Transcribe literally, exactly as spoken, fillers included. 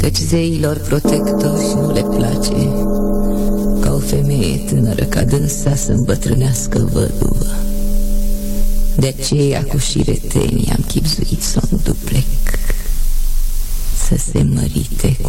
Căci zeilor protectori nu le place ca o femeie tânără ca dânsa să îmbătrânească văduvă. De aceea cu șiretenii am chibzuit să o înduplec, să se mărite